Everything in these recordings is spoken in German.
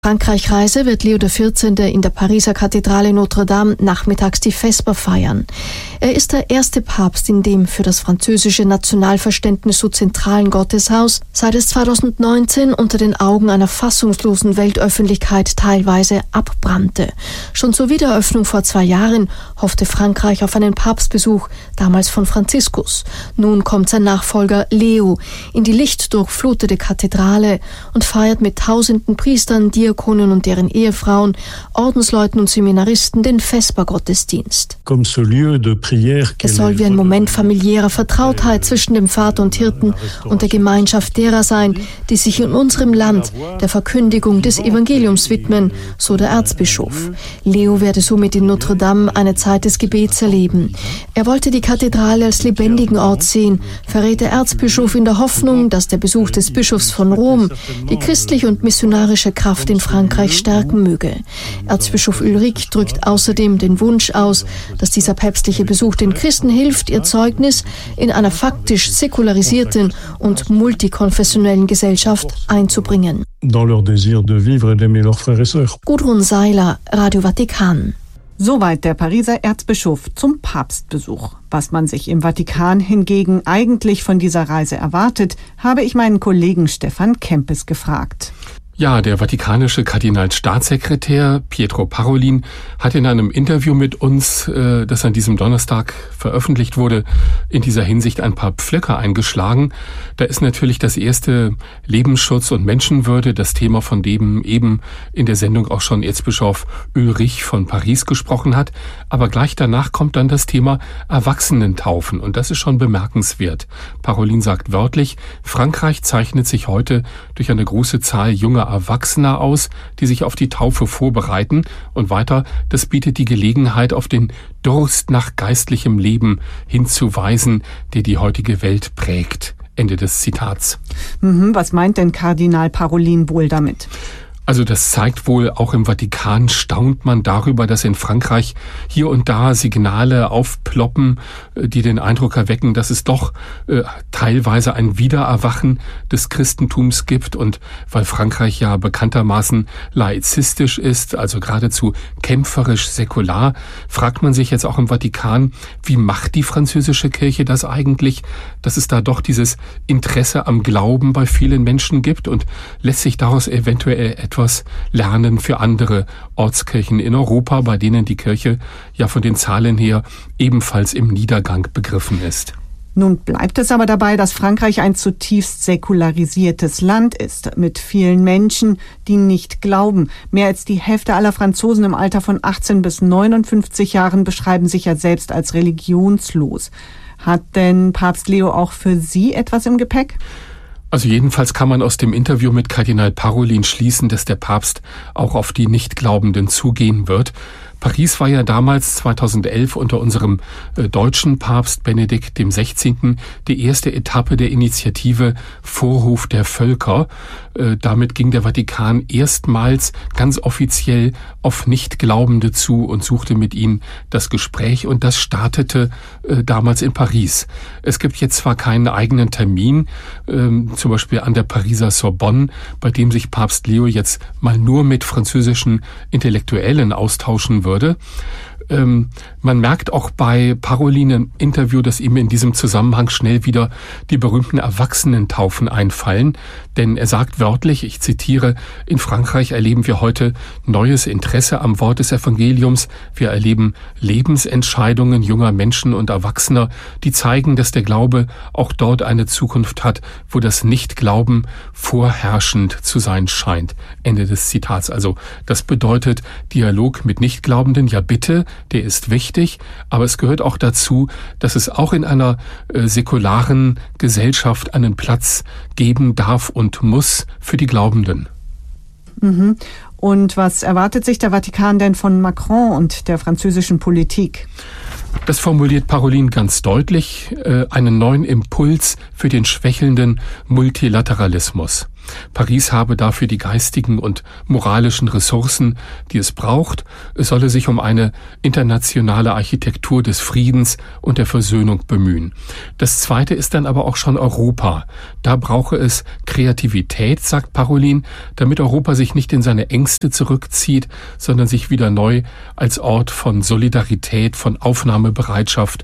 Frankreich-Reise wird Leo XIV. In der Pariser Kathedrale Notre-Dame nachmittags die Vesper feiern. Er ist der erste Papst in dem für das französische Nationalverständnis so zentralen Gotteshaus, seit es 2019 unter den Augen einer fassungslosen Weltöffentlichkeit teilweise abbrannte. Schon zur Wiedereröffnung vor 2 Jahren hoffte Frankreich auf einen Papstbesuch, damals von Franziskus. Nun kommt sein Nachfolger Leo in die lichtdurchflutete Kathedrale und feiert mit tausenden Priestern, Diakonen und deren Ehefrauen, Ordensleuten und Seminaristen den Vespergottesdienst. Es soll wie ein Moment familiärer Vertrautheit zwischen dem Vater und Hirten und der Gemeinschaft derer sein, die sich in unserem Land der Verkündigung des Evangeliums widmen, so der Erzbischof. Leo werde somit in Notre Dame eine Zeit des Gebets erleben. Er wollte die Kathedrale als lebendigen Ort sehen, verrät der Erzbischof in der Hoffnung, dass der Besuch des Bischofs von Rom die christliche und missionarische Kraft in Frankreich stärken möge. Erzbischof Ulrich drückt außerdem den Wunsch aus, dass dieser päpstliche Besuch den Christen hilft, ihr Zeugnis in einer faktisch säkularisierten und multikonfessionellen Gesellschaft einzubringen. Gudrun Seiler, Radio Vatikan. Soweit der Pariser Erzbischof zum Papstbesuch. Was man sich im Vatikan hingegen eigentlich von dieser Reise erwartet, habe ich meinen Kollegen Stefan Kempes gefragt. Ja, der vatikanische Kardinalstaatssekretär Pietro Parolin hat in einem Interview mit uns, das an diesem Donnerstag veröffentlicht wurde, in dieser Hinsicht ein paar Pflöcke eingeschlagen. Da ist natürlich das erste Lebensschutz und Menschenwürde, das Thema, von dem eben in der Sendung auch schon Erzbischof Ulrich von Paris gesprochen hat. Aber gleich danach kommt dann das Thema Erwachsenentaufen und das ist schon bemerkenswert. Parolin sagt wörtlich, Frankreich zeichnet sich heute durch eine große Zahl junger Erwachsener aus, die sich auf die Taufe vorbereiten und weiter, das bietet die Gelegenheit, auf den Durst nach geistlichem Leben hinzuweisen, der die heutige Welt prägt. Ende des Zitats. Was meint denn Kardinal Parolin wohl damit? Also das zeigt wohl, auch im Vatikan staunt man darüber, dass in Frankreich hier und da Signale aufploppen, die den Eindruck erwecken, dass es doch teilweise ein Wiedererwachen des Christentums gibt. Und weil Frankreich ja bekanntermaßen laizistisch ist, also geradezu kämpferisch säkular, fragt man sich jetzt auch im Vatikan, wie macht die französische Kirche das eigentlich, dass es da doch dieses Interesse am Glauben bei vielen Menschen gibt und lässt sich daraus eventuell etwas lernen für andere Ortskirchen in Europa, bei denen die Kirche ja von den Zahlen her ebenfalls im Niedergang begriffen ist. Nun bleibt es aber dabei, dass Frankreich ein zutiefst säkularisiertes Land ist, mit vielen Menschen, die nicht glauben. Mehr als die Hälfte aller Franzosen im Alter von 18 bis 59 Jahren beschreiben sich ja selbst als religionslos. Hat denn Papst Leo auch für Sie etwas im Gepäck? Also jedenfalls kann man aus dem Interview mit Kardinal Parolin schließen, dass der Papst auch auf die Nichtglaubenden zugehen wird. Paris war ja damals 2011 unter unserem deutschen Papst Benedikt XVI. Die erste Etappe der Initiative Vorhof der Völker. Damit ging der Vatikan erstmals ganz offiziell auf Nichtglaubende zu und suchte mit ihnen das Gespräch und das startete damals in Paris. Es gibt jetzt zwar keinen eigenen Termin, zum Beispiel an der Pariser Sorbonne, bei dem sich Papst Leo jetzt mal nur mit französischen Intellektuellen austauschen würde. Man merkt auch bei Parolin im Interview, dass ihm in diesem Zusammenhang schnell wieder die berühmten Erwachsenentaufen einfallen. Denn er sagt wörtlich, ich zitiere, in Frankreich erleben wir heute neues Interesse am Wort des Evangeliums. Wir erleben Lebensentscheidungen junger Menschen und Erwachsener, die zeigen, dass der Glaube auch dort eine Zukunft hat, wo das Nichtglauben vorherrschend zu sein scheint. Ende des Zitats. Also das bedeutet Dialog mit Nichtglaubenden, ja bitte, der ist wichtig, aber es gehört auch dazu, dass es auch in einer säkularen Gesellschaft einen Platz geben darf und muss für die Glaubenden. Und was erwartet sich der Vatikan denn von Macron und der französischen Politik? Das formuliert Parolin ganz deutlich, einen neuen Impuls für den schwächelnden Multilateralismus. Paris habe dafür die geistigen und moralischen Ressourcen, die es braucht. Es solle sich um eine internationale Architektur des Friedens und der Versöhnung bemühen. Das Zweite ist dann aber auch schon Europa. Da brauche es Kreativität, sagt Parolin, damit Europa sich nicht in seine Ängste zurückzieht, sondern sich wieder neu als Ort von Solidarität, von Aufnahmebereitschaft,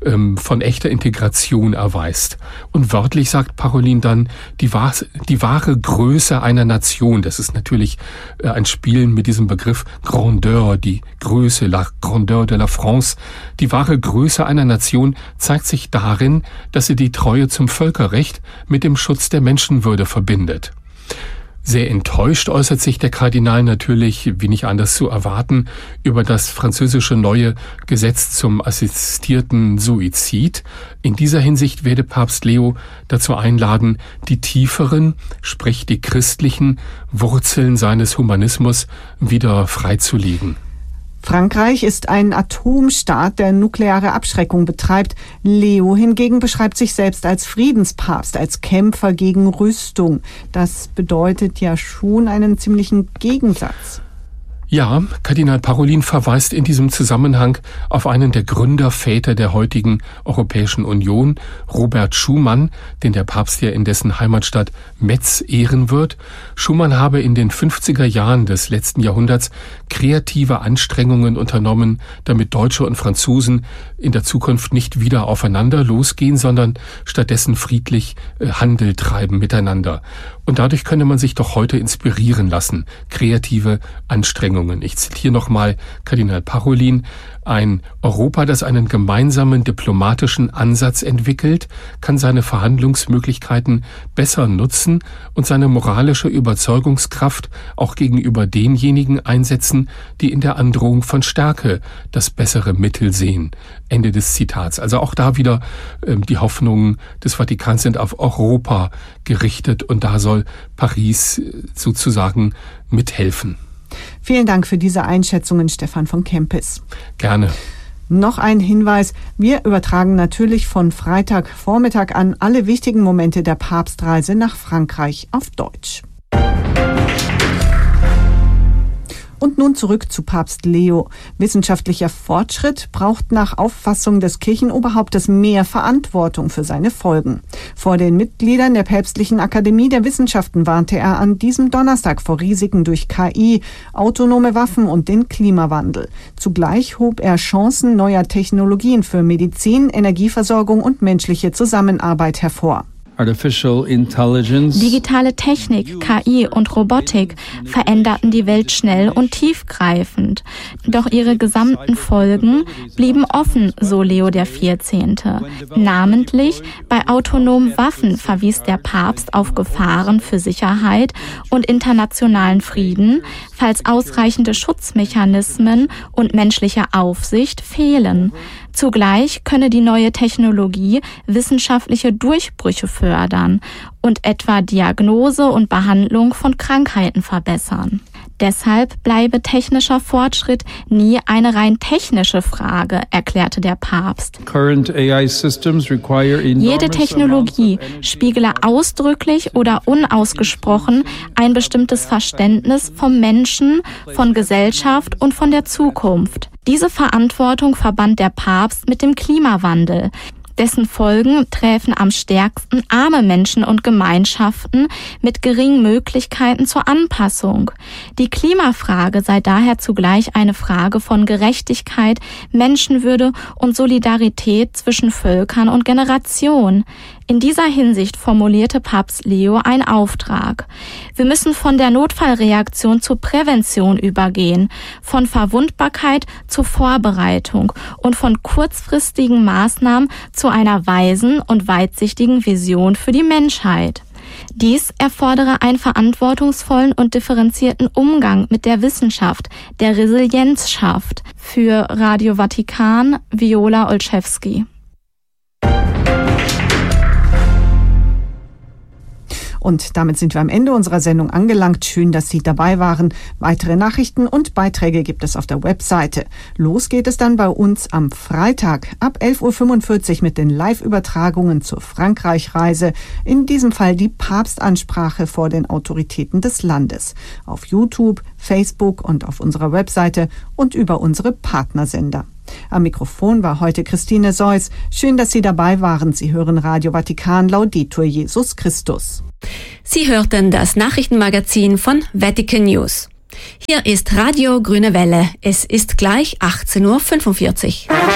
von echter Integration erweist. Und wörtlich sagt Parolin dann, die wahre Größe einer Nation, das ist natürlich ein Spielen mit diesem Begriff Grandeur, die Größe, la Grandeur de la France. Die wahre Größe einer Nation zeigt sich darin, dass sie die Treue zum Völkerrecht mit dem Schutz der Menschenwürde verbindet. Sehr enttäuscht äußert sich der Kardinal natürlich, wie nicht anders zu erwarten, über das französische neue Gesetz zum assistierten Suizid. In dieser Hinsicht werde Papst Leo dazu einladen, die tieferen, sprich die christlichen Wurzeln seines Humanismus wieder freizulegen. Frankreich ist ein Atomstaat, der nukleare Abschreckung betreibt. Leo hingegen beschreibt sich selbst als Friedenspapst, als Kämpfer gegen Rüstung. Das bedeutet ja schon einen ziemlichen Gegensatz. Ja, Kardinal Parolin verweist in diesem Zusammenhang auf einen der Gründerväter der heutigen Europäischen Union, Robert Schuman, den der Papst ja in dessen Heimatstadt Metz ehren wird. Schuman habe in den 50er Jahren des letzten Jahrhunderts kreative Anstrengungen unternommen, damit Deutsche und Franzosen in der Zukunft nicht wieder aufeinander losgehen, sondern stattdessen friedlich Handel treiben miteinander. Und dadurch könne man sich doch heute inspirieren lassen, kreative Anstrengungen. Ich zitiere nochmal Kardinal Parolin: Ein Europa, das einen gemeinsamen diplomatischen Ansatz entwickelt, kann seine Verhandlungsmöglichkeiten besser nutzen und seine moralische Überzeugungskraft auch gegenüber denjenigen einsetzen, die in der Androhung von Stärke das bessere Mittel sehen. Ende des Zitats. Also auch da wieder die Hoffnungen des Vatikans sind auf Europa gerichtet und da soll Paris sozusagen mithelfen. Vielen Dank für diese Einschätzungen, Stefan von Kempis. Gerne. Noch ein Hinweis. Wir übertragen natürlich von Freitagvormittag an alle wichtigen Momente der Papstreise nach Frankreich auf Deutsch. Und nun zurück zu Papst Leo. Wissenschaftlicher Fortschritt braucht nach Auffassung des Kirchenoberhauptes mehr Verantwortung für seine Folgen. Vor den Mitgliedern der Päpstlichen Akademie der Wissenschaften warnte er an diesem Donnerstag vor Risiken durch KI, autonome Waffen und den Klimawandel. Zugleich hob er Chancen neuer Technologien für Medizin, Energieversorgung und menschliche Zusammenarbeit hervor. Digitale Technik, KI und Robotik veränderten die Welt schnell und tiefgreifend. Doch ihre gesamten Folgen blieben offen, so Leo XIV. Namentlich bei autonomen Waffen verwies der Papst auf Gefahren für Sicherheit und internationalen Frieden, falls ausreichende Schutzmechanismen und menschliche Aufsicht fehlen. Zugleich könne die neue Technologie wissenschaftliche Durchbrüche fördern und etwa Diagnose und Behandlung von Krankheiten verbessern. Deshalb bleibe technischer Fortschritt nie eine rein technische Frage, erklärte der Papst. Jede Technologie spiegele ausdrücklich oder unausgesprochen ein bestimmtes Verständnis vom Menschen, von Gesellschaft und von der Zukunft. Diese Verantwortung verband der Papst mit dem Klimawandel. Dessen Folgen träfen am stärksten arme Menschen und Gemeinschaften mit geringen Möglichkeiten zur Anpassung. Die Klimafrage sei daher zugleich eine Frage von Gerechtigkeit, Menschenwürde und Solidarität zwischen Völkern und Generationen. In dieser Hinsicht formulierte Papst Leo einen Auftrag. Wir müssen von der Notfallreaktion zur Prävention übergehen, von Verwundbarkeit zur Vorbereitung und von kurzfristigen Maßnahmen zu einer weisen und weitsichtigen Vision für die Menschheit. Dies erfordere einen verantwortungsvollen und differenzierten Umgang mit der Wissenschaft, der Resilienz schafft. Für Radio Vatikan, Viola Olszewski. Und damit sind wir am Ende unserer Sendung angelangt. Schön, dass Sie dabei waren. Weitere Nachrichten und Beiträge gibt es auf der Webseite. Los geht es dann bei uns am Freitag ab 11.45 Uhr mit den Live-Übertragungen zur Frankreich-Reise. In diesem Fall die Papstansprache vor den Autoritäten des Landes. Auf YouTube, Facebook und auf unserer Webseite und über unsere Partnersender. Am Mikrofon war heute Christine Seuss. Schön, dass Sie dabei waren. Sie hören Radio Vatikan, Laudetur Jesus Christus. Sie hörten das Nachrichtenmagazin von Vatican News. Hier ist Radio Grüne Welle. Es ist gleich 18.45 Uhr.